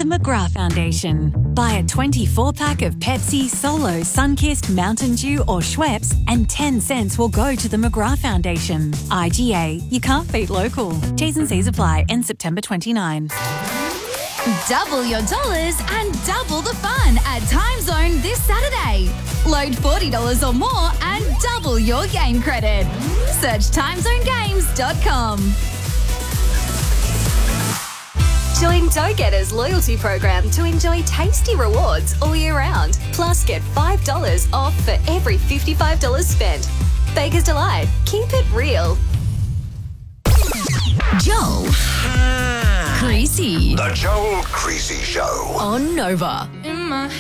McGrath Foundation. Buy a 24-pack of Pepsi, Solo, Sunkist, Mountain Dew or Schweppes and 10 cents will go to the McGrath Foundation. IGA, you can't beat local. T's and C's apply. End September 29. Double your dollars and double the fun at Time Zone this Saturday. Load $40 or more and double your game credit. Search timezonegames.com. Join Go-Getters loyalty program to enjoy tasty rewards all year round. Plus, get $5 off for every $55 spent. Baker's Delight. Keep it real. Joel. Creasy. The Joel Creasy Show. On Nova.